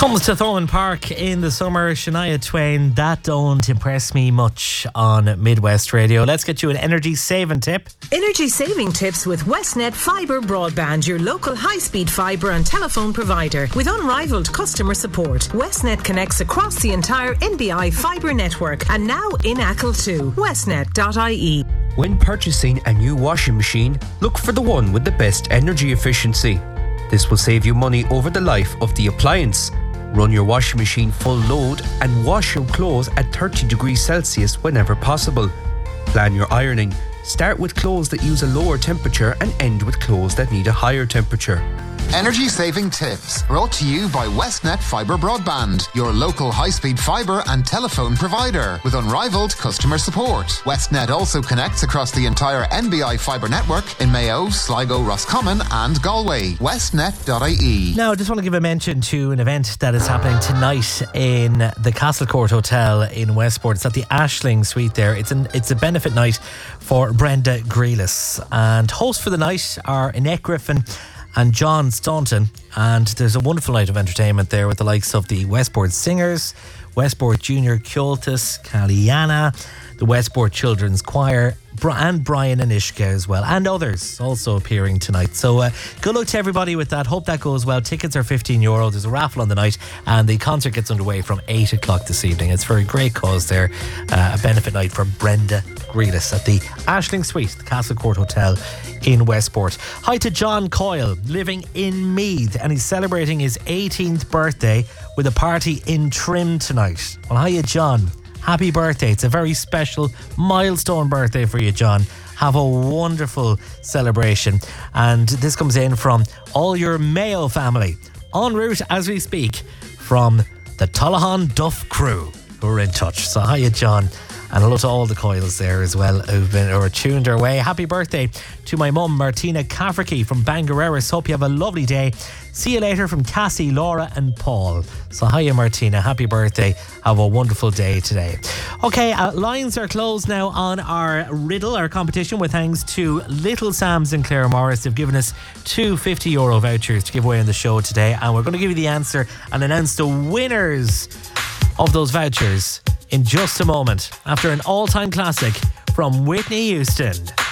Comes to Thorne Park in the summer, Shania Twain. That don't impress me much on Midwest Radio. Let's get you an energy saving tip. Energy saving tips with Westnet Fibre Broadband, your local high-speed fibre and telephone provider. With unrivaled customer support, Westnet connects across the entire NBI fibre network and now in Achill too. Westnet.ie. When purchasing a new washing machine, look for the one with the best energy efficiency. This will save you money over the life of the appliance. Run your washing machine full load and wash your clothes at 30 degrees Celsius whenever possible. Plan your ironing. Start with clothes that use a lower temperature and end with clothes that need a higher temperature. Energy saving tips brought to you by Westnet Fibre Broadband, your local high-speed fibre and telephone provider with unrivaled customer support. Westnet also connects across the entire NBI fibre network in Mayo, Sligo, Roscommon and Galway. Westnet.ie. Now, I just want to give a mention to an event that is happening tonight in the Castlecourt Hotel in Westport. It's at the Ashling Suite there. It's a benefit night for Brenda Grealis. And hosts for the night are Annette Griffin and John Staunton, and there's a wonderful night of entertainment there with the likes of the Westport Singers, Westport Junior Cultus, Caliana, the Westport Children's Choir, and Brian and Ishka as well, and others also appearing tonight. So good luck to everybody with that. Hope that goes well. Tickets are €15. There's a raffle on the night, and the concert gets underway from 8 o'clock this evening. It's for a great cause there, a benefit night for Brenda Grealis at the Ashling Suite, the Castlecourt Hotel in Westport. Hi to John Coyle, living in Meath, and he's celebrating his 18th birthday with a party in Trim tonight. Well, hiya John. Happy birthday. It's a very special milestone birthday for you, John. Have a wonderful celebration. And this comes in from all your Mayo family, en route as we speak from the Tullahan Duff crew who are in touch. So hiya, John. And hello to all the Coils there as well who are tuned our way. Happy birthday to my mum, Martina Cafferkey from Bangareras. Hope you have a lovely day. See you later from Cassie, Laura and Paul. So hiya, Martina. Happy birthday. Have a wonderful day today. Okay, lines are closed now on our riddle, our competition, with thanks to Little Sam's in Clare Morris. They've given us two €50 vouchers to give away on the show today. And we're going to give you the answer and announce the winners of those vouchers in just a moment, after an all-time classic from Whitney Houston.